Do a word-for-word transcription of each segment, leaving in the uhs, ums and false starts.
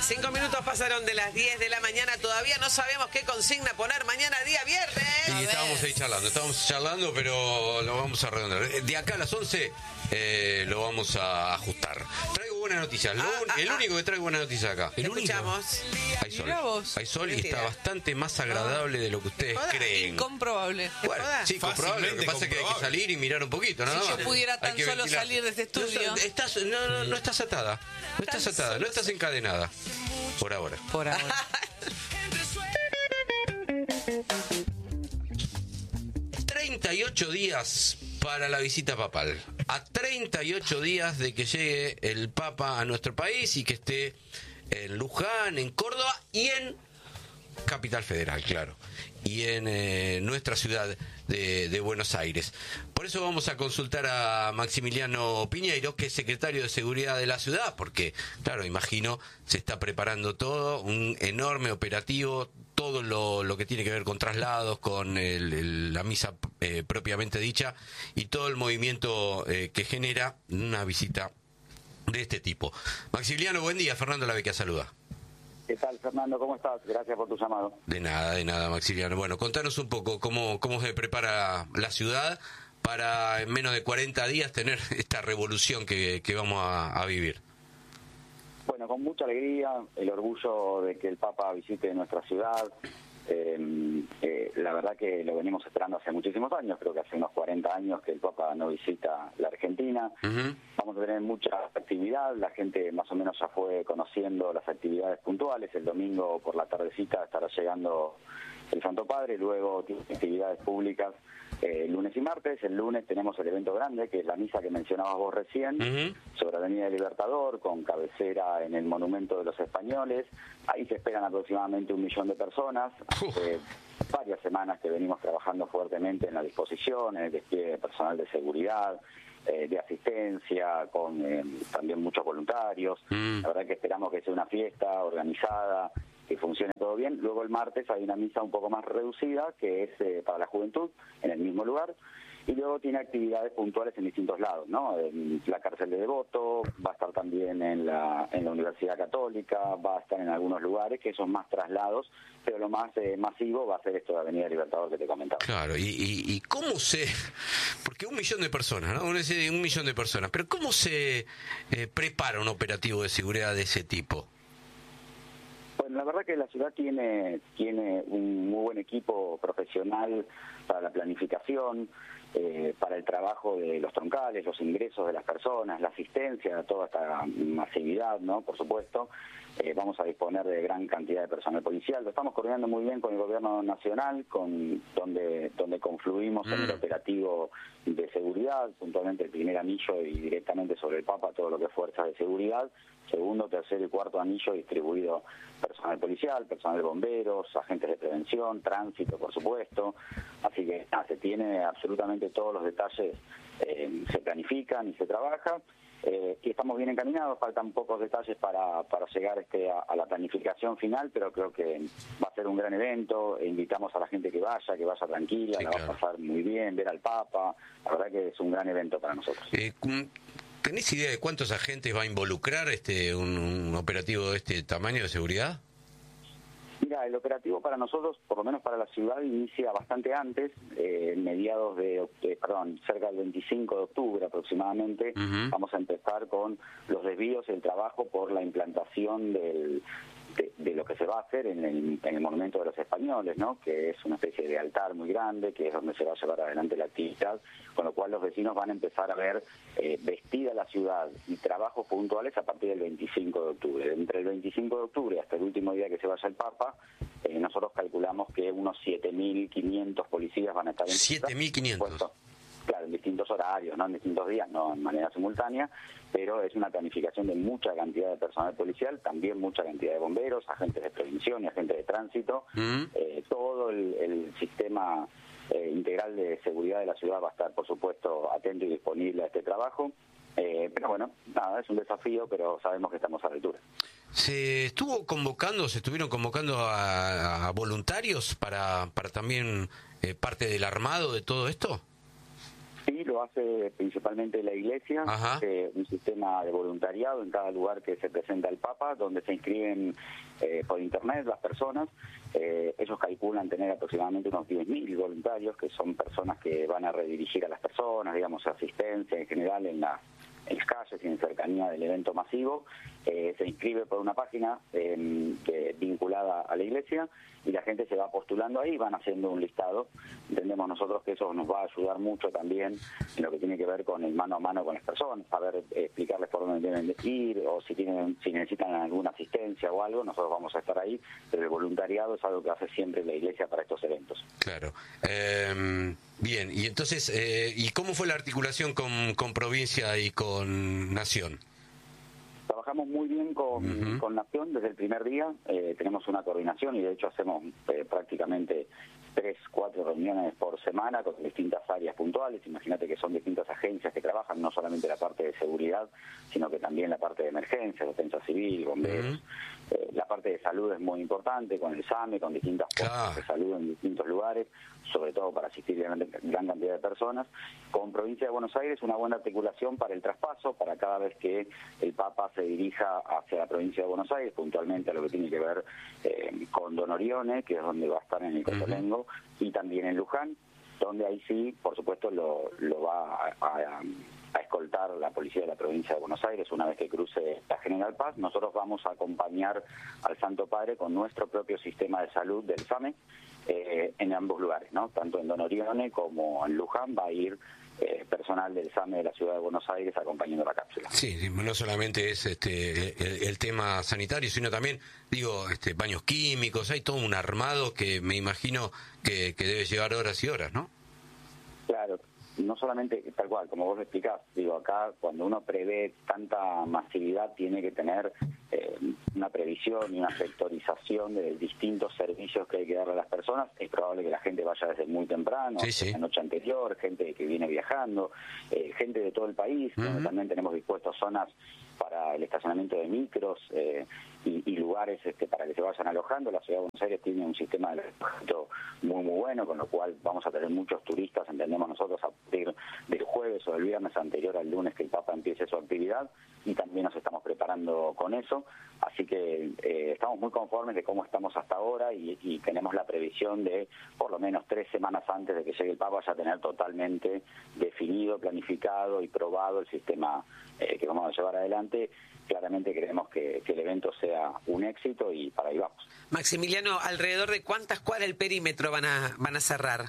Cinco minutos pasaron de las diez de la mañana. Todavía no sabemos qué consigna poner mañana día viernes. Y estábamos ahí charlando, estábamos charlando, pero lo vamos a redondear. De acá a las once eh, lo vamos a ajustar. Traigo buenas noticias. Lo, Ah, ah, el ah. único que traigo buenas noticias acá. El único. Escuchamos. Hay sol. Mirá vos. Hay sol y Mentira. está bastante más agradable de lo que ustedes Joda. creen. Incomprobable. Bueno, joda. sí, comprobable. Lo que pasa es que hay que salir y mirar un poquito, nada Si más. yo pudiera Hay tan que solo ventilar. salir de este estudio. No, estás, no, no, no estás atada. No estás Tan atada, no solo estás encadenada. Por ahora. Por ahora. treinta y ocho días para la visita papal. A treinta y ocho días de que llegue el Papa a nuestro país y que esté en Luján, en Córdoba y en Capital Federal, claro. Y en eh, nuestra ciudad de, de Buenos Aires. Por eso vamos a consultar a Maximiliano Piñeiro, que es secretario de Seguridad de la ciudad, porque, claro, imagino, se está preparando todo, un enorme operativo, todo lo, lo que tiene que ver con traslados, con el, el, la misa eh, propiamente dicha, y todo el movimiento eh, que genera una visita de este tipo. Maximiliano, buen día. Fernando Lavecchia saluda. ¿Qué tal, Fernando? ¿Cómo estás? Gracias por tu llamado. De nada, de nada, Maximiliano. Bueno, contanos un poco cómo, cómo se prepara la ciudad para en menos de cuarenta días tener esta revolución que, que vamos a, a vivir. Bueno, con mucha alegría, el orgullo de que el Papa visite nuestra ciudad. Eh, eh, la verdad que lo venimos esperando hace muchísimos años, creo que hace unos cuarenta años que el Papa no visita la Argentina. Uh-huh. Vamos a tener mucha actividad, la gente más o menos ya fue conociendo las actividades puntuales. El domingo por la tardecita estará llegando el Santo Padre, luego tiene actividades públicas eh, lunes y martes. El lunes tenemos el evento grande, que es la misa que mencionabas vos recién, Uh-huh. sobre Avenida Libertador, con cabecera en el Monumento de los Españoles. Ahí se esperan aproximadamente un millón de personas. Hace varias semanas que venimos trabajando fuertemente en la disposición, en el despliegue de personal de seguridad, eh, de asistencia, con eh, también muchos voluntarios. Mm. La verdad que esperamos que sea una fiesta organizada, que funcione todo bien. Luego el martes hay una misa un poco más reducida, que es eh, para la juventud, en el mismo lugar. Y luego tiene actividades puntuales en distintos lados, ¿no? En la cárcel de Devoto, va a estar también en la, en la Universidad Católica, va a estar en algunos lugares, que son más traslados, pero lo más eh, masivo va a ser esto de Avenida Libertador que te comentaba. Claro, y, y, y cómo se... Porque un millón de personas, ¿no? Uno dice un millón de personas, pero ¿cómo se eh, prepara un operativo de seguridad de ese tipo? Bueno, la verdad que la ciudad tiene, tiene un muy buen equipo profesional para la planificación, eh, para el trabajo de los troncales, los ingresos de las personas, la asistencia a toda esta masividad, ¿no? Por supuesto, eh, vamos a disponer de gran cantidad de personal policial. Lo estamos coordinando muy bien con el gobierno nacional, con donde, donde confluimos mm. en el operativo de seguridad, puntualmente el primer anillo y directamente sobre el Papa todo lo que es fuerzas de seguridad. Segundo, tercero y cuarto anillo distribuido personal policial, personal de bomberos, agentes de prevención, tránsito, por supuesto. Así que nada, se tiene absolutamente todos los detalles, eh, se planifican y se trabaja. Eh, y estamos bien encaminados, faltan pocos detalles para, para llegar este, a, a la planificación final, pero creo que va a ser un gran evento. E invitamos a la gente que vaya, que vaya tranquila, Sí, la claro. va a pasar muy bien, ver al Papa. La verdad que es un gran evento para nosotros. Eh, ¿Tenés idea de cuántos agentes va a involucrar este un, un operativo de este tamaño de seguridad? Mira, el operativo para nosotros, por lo menos para la ciudad, inicia bastante antes, eh, mediados de, eh, perdón, cerca del veinticinco de octubre aproximadamente. Uh-huh. Vamos a empezar con los desvíos y el trabajo por la implantación del, de, de lo que se va a hacer en el, en el Monumento de los Españoles, ¿no? Que es una especie de altar muy grande, que es donde se va a llevar adelante la actividad, con lo cual los vecinos van a empezar a ver eh, vestida la ciudad y trabajos puntuales a partir del veinticinco de octubre. Entre el veinticinco de octubre hasta el último día que se vaya el Papa, eh, nosotros calculamos que unos siete mil quinientos policías van a estar en siete mil quinientos. Claro, en distintos horarios, no en distintos días, no en manera simultánea, pero es una planificación de mucha cantidad de personal policial, también mucha cantidad de bomberos, agentes de prevención y agentes de tránsito. Mm. Eh, todo el, el sistema eh, integral de seguridad de la ciudad va a estar, por supuesto, atento y disponible a este trabajo. Eh, pero bueno, nada, es un desafío, pero sabemos que estamos a la altura. ¿Se estuvo convocando, se estuvieron convocando a, a voluntarios para, para también eh, parte del armado de todo esto? Sí, lo lo hace principalmente la Iglesia, eh, un sistema de voluntariado en cada lugar que se presenta el Papa, donde se inscriben eh, por internet las personas. Eh, ellos calculan tener aproximadamente unos diez mil voluntarios, que son personas que van a redirigir a las personas, digamos, asistencia en general en la en las calles y en cercanía del evento masivo. Eh, se inscribe por una página eh, que, vinculada a la Iglesia, y la gente se va postulando ahí, van haciendo un listado. Entendemos nosotros que eso nos va a ayudar mucho también en lo que tiene que ver con el mano a mano con las personas, saber eh, explicarles por dónde deben de ir, o si tienen si necesitan alguna asistencia o algo, nosotros vamos a estar ahí, pero el voluntariado es algo que hace siempre la Iglesia para estos eventos. Claro. Eh, bien, y entonces, eh, ¿y cómo fue la articulación con, con provincia y con Nación? Trabajamos muy bien con, uh-huh. con Nación desde el primer día. Eh, tenemos una coordinación y de hecho hacemos eh, prácticamente tres, cuatro reuniones por semana con distintas áreas puntuales. Imagínate que son distintas agencias que trabajan, no solamente la parte de seguridad, sino que también la parte de emergencia, defensa civil, bomberos. Uh-huh. Eh, la parte de salud es muy importante, con el SAME, con distintas fuerzas de salud en distintos lugares, sobre todo para asistir a gran, gran cantidad de personas. Con Provincia de Buenos Aires, una buena articulación para el traspaso, para cada vez que el Papa se dirija hacia la Provincia de Buenos Aires, puntualmente a lo que tiene que ver eh, con Don Orione, que es donde va a estar en el Cotolengo, uh-huh. y también en Luján, donde ahí sí, por supuesto, lo, lo va a, a, a escoltar la policía de la Provincia de Buenos Aires una vez que cruce la General Paz. Nosotros vamos a acompañar al Santo Padre con nuestro propio sistema de salud del SAME eh, en ambos lugares, ¿no? Tanto en Don Orione como en Luján va a ir eh, personal del SAME de la Ciudad de Buenos Aires acompañando la cápsula. Sí, no solamente es este el, el tema sanitario, sino también, digo, este baños químicos, hay todo un armado que me imagino que, que debe llevar horas y horas, ¿no? Claro. No solamente tal cual, como vos explicás, digo, acá cuando uno prevé tanta masividad tiene que tener eh, una previsión y una sectorización de distintos servicios que hay que darle a las personas. Es probable que la gente vaya desde muy temprano, sí, sí. la noche anterior, gente que viene viajando, eh, gente de todo el país, uh-huh. donde también tenemos dispuestos zonas para el estacionamiento de micros eh, y, y lugares este, para que se vayan alojando. La Ciudad de Buenos Aires tiene un sistema de alojamiento muy muy bueno, con lo cual vamos a tener muchos turistas, entendemos nosotros, a partir del jueves o del viernes anterior al lunes que el Papa empiece su actividad, y también nos estamos preparando con eso, así que eh, estamos muy conformes de cómo estamos hasta ahora, y, y tenemos la previsión de por lo menos tres semanas antes de que llegue el Papa ya tener totalmente definido, planificado y probado el sistema eh, que vamos a llevar adelante. Claramente queremos que, que el evento sea un éxito y para ahí vamos. Maximiliano, ¿alrededor de cuántas cuadras del perímetro van a van a cerrar?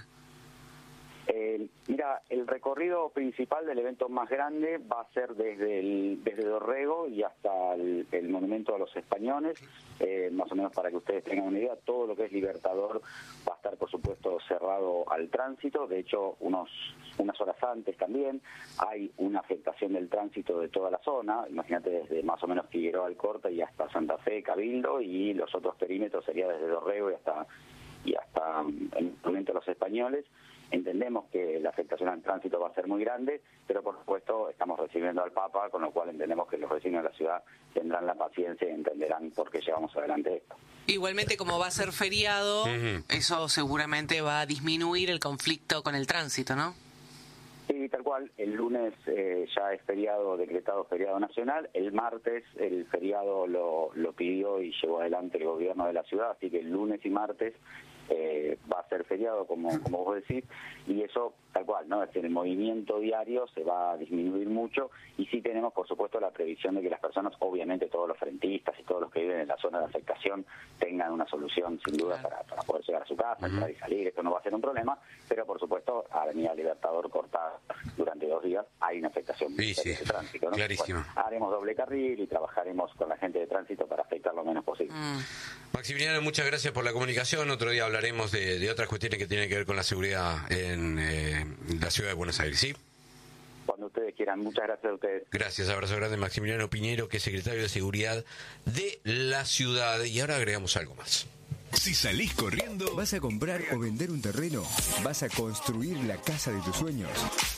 Eh, mira, el recorrido principal del evento más grande va a ser desde el, desde Dorrego y hasta el, el Monumento a los Españoles, eh, más o menos para que ustedes tengan una idea. Todo lo que es Libertador va a estar, por supuesto, cerrado al tránsito. De hecho, unos unas horas antes también hay una afectación del tránsito de toda la zona. Imagínate, desde más o menos Figueroa Alcorta y hasta Santa Fe, Cabildo, y los otros perímetros sería desde Dorrego y hasta y hasta el Monumento a los Españoles. Entendemos que la afectación al tránsito va a ser muy grande, pero por supuesto estamos recibiendo al Papa, con lo cual entendemos que los vecinos de la ciudad tendrán la paciencia y entenderán por qué llevamos adelante esto. Igualmente, como va a ser feriado, uh-huh. eso seguramente va a disminuir el conflicto con el tránsito, ¿no? Sí, tal cual. El lunes eh, ya es feriado, decretado feriado nacional. El martes el feriado lo, lo pidió y llevó adelante el gobierno de la ciudad, así que el lunes y martes eh, va a ser feriado, como, como vos decís, y eso tal cual, ¿no? Es decir, el movimiento diario se va a disminuir mucho, y sí tenemos, por supuesto, la previsión de que las personas, obviamente todos los frentistas y todos los que viven en la zona de afectación, tengan una solución, sin duda, para, para poder llegar a su casa, entrar y salir. Esto no va a ser un problema, pero por supuesto, Avenida Libertador cortada durante dos días, hay una afectación sí, sí. de tránsito, ¿no? Clarísimo. Bueno, haremos doble carril y trabajaremos con la gente de tránsito para afectar lo menos posible. Mm. Maximiliano, muchas gracias por la comunicación. Otro día hablaremos de, de otras cuestiones que tienen que ver con la seguridad en eh, la ciudad de Buenos Aires, ¿sí? Cuando ustedes quieran. Muchas gracias a ustedes. Gracias, abrazo grande. Maximiliano Piñero, que es secretario de Seguridad de la ciudad. Y ahora agregamos algo más. Si salís corriendo, ¿vas a comprar o vender un terreno? ¿Vas a construir la casa de tus sueños?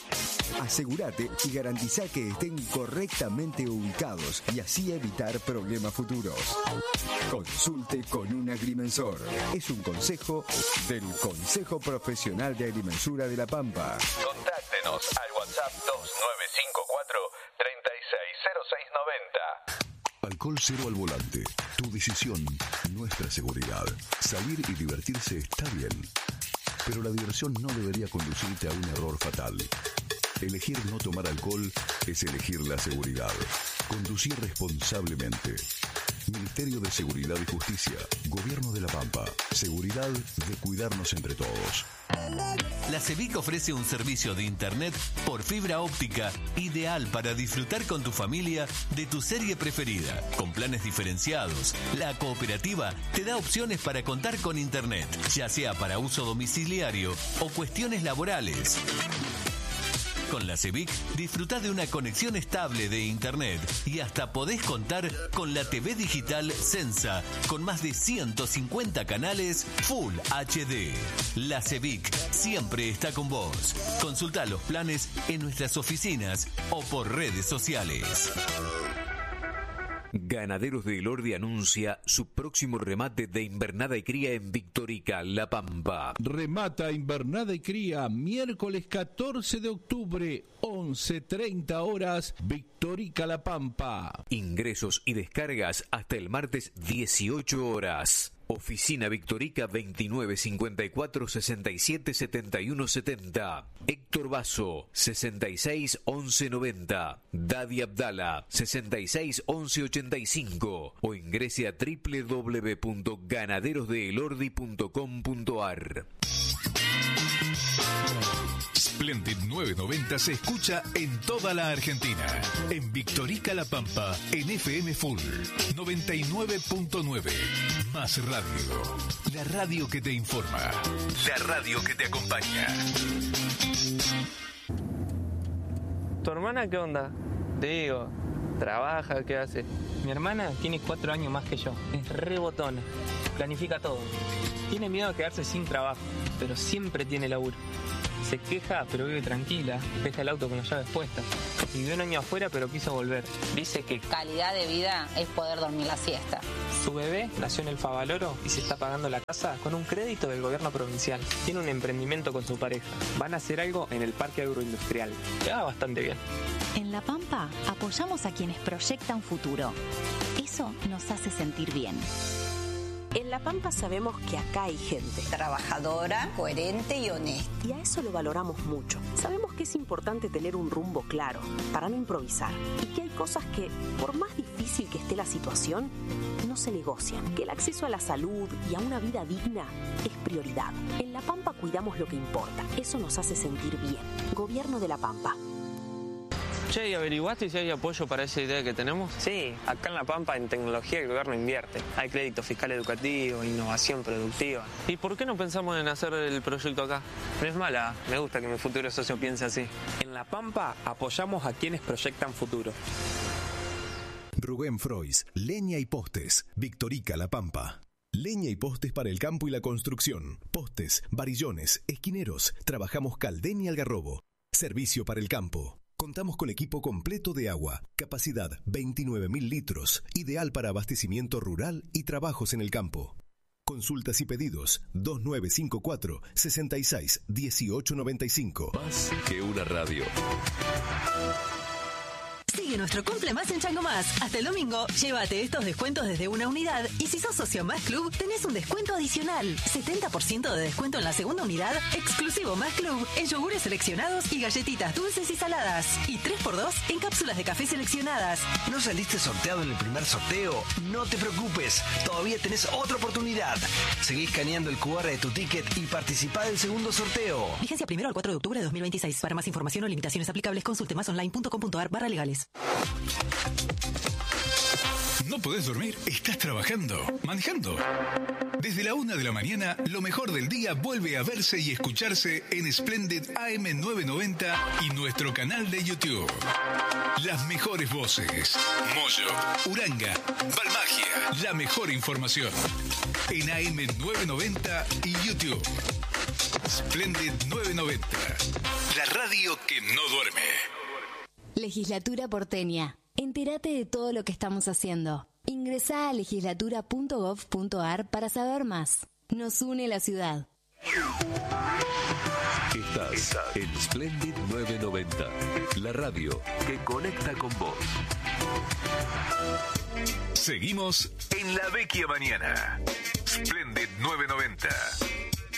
Asegúrate y garantiza que estén correctamente ubicados y así evitar problemas futuros. Consulte con un agrimensor. Es un consejo del Consejo Profesional de Agrimensura de La Pampa. Contáctenos al WhatsApp WhatsApp dos nueve cinco cuatro, tres seis cero seis nueve cero. Alcohol cero al volante. Tu decisión, nuestra seguridad. Salir y divertirse está bien, pero la diversión no debería conducirte a un error fatal. Elegir no tomar alcohol es elegir la seguridad. Conducir responsablemente. Ministerio de Seguridad y Justicia. Gobierno de La Pampa. Seguridad de cuidarnos entre todos. La CEBIC ofrece un servicio de internet por fibra óptica ideal para disfrutar con tu familia de tu serie preferida. Con planes diferenciados, la cooperativa te da opciones para contar con internet, ya sea para uso domiciliario o cuestiones laborales. Con la CEBIC disfruta de una conexión estable de internet y hasta podés contar con la T V digital Sensa con más de ciento cincuenta canales Full H D. La CEBIC siempre está con vos. Consulta los planes en nuestras oficinas o por redes sociales. Ganaderos de Elordi anuncia su próximo remate de invernada y cría en Victorica, La Pampa. Remata invernada y cría miércoles catorce de octubre, once treinta horas, Victorica, La Pampa. Ingresos y descargas hasta el martes dieciocho horas. Oficina Victorica veintinueve cincuenta y cuatro sesenta y siete setenta y uno setenta. Héctor Basso sesenta y seis once noventa. Dadi Abdala sesenta y seis once ochenta y cinco. O ingrese a doble u doble u doble u punto ganaderos de elordi punto com punto a r. Splendid novecientos noventa se escucha en toda la Argentina. En Victorica, La Pampa, en F M Full noventa y nueve punto nueve. Más radio. La radio que te informa. La radio que te acompaña. ¿Tu hermana qué onda? Digo, ¿trabaja? ¿Qué hace? Mi hermana tiene cuatro años más que yo. Es re botona. Planifica todo. Tiene miedo a quedarse sin trabajo, pero siempre tiene laburo. Se queja, pero vive tranquila. Deja el auto con las llaves puestas. Vivió un año afuera, pero quiso volver. Dice que calidad de vida es poder dormir la siesta. Su bebé nació en el Favaloro y se está pagando la casa con un crédito del gobierno provincial. Tiene un emprendimiento con su pareja. Van a hacer algo en el parque agroindustrial. Le va bastante bien. En La Pampa apoyamos a quienes proyectan futuro. Eso nos hace sentir bien. En La Pampa sabemos que acá hay gente trabajadora, coherente y honesta. Y a eso lo valoramos mucho. Sabemos que es importante tener un rumbo claro para no improvisar. Y que hay cosas que, por más difícil que esté la situación, no se negocian. Que el acceso a la salud y a una vida digna es prioridad. En La Pampa cuidamos lo que importa. Eso nos hace sentir bien. Gobierno de La Pampa. Che, ¿y averiguaste si hay apoyo para esa idea que tenemos? Sí, acá en La Pampa en tecnología el gobierno invierte. Hay crédito fiscal educativo, innovación productiva. ¿Y por qué no pensamos en hacer el proyecto acá? No es mala, me gusta que mi futuro socio piense así. En La Pampa apoyamos a quienes proyectan futuro. Rubén Frois, Leña y Postes, Victorica, La Pampa. Leña y postes para el campo y la construcción. Postes, varillones, esquineros. Trabajamos Caldén y Algarrobo. Servicio para el campo. Contamos con equipo completo de agua, capacidad veintinueve mil litros, ideal para abastecimiento rural y trabajos en el campo. Consultas y pedidos dos nueve cinco cuatro, sesenta y seis, dieciocho noventa y cinco. Más que una radio. Sigue nuestro Cumple Más en Chango Más. Hasta el domingo, llévate estos descuentos desde una unidad y si sos socio Más Club, tenés un descuento adicional. setenta por ciento de descuento en la segunda unidad, exclusivo Más Club, en yogures seleccionados y galletitas dulces y saladas. Y tres por dos en cápsulas de café seleccionadas. ¿No saliste sorteado en el primer sorteo? No te preocupes, todavía tenés otra oportunidad. Seguí escaneando el cu erre de tu ticket y participá del segundo sorteo. Vigencia primero al cuatro de octubre de dos mil veintiséis. Para más información o limitaciones aplicables, consulte másonline punto com punto a r barra legales. ¿No podés dormir? ¿Estás trabajando? ¿Manejando? Desde la una de la mañana, lo mejor del día vuelve a verse y escucharse en Splendid A M novecientos noventa y nuestro canal de YouTube. Las mejores voces. Moyo, Uranga, Balmagia. La mejor información. En A M novecientos noventa y YouTube. Splendid novecientos noventa. La radio que no duerme. Legislatura porteña. Entérate de todo lo que estamos haciendo. Ingresá a legislatura punto gov punto a r para saber más. Nos une la ciudad. Estás en Splendid novecientos noventa, la radio que conecta con vos. Seguimos en La Vecchia Mañana. Splendid novecientos noventa.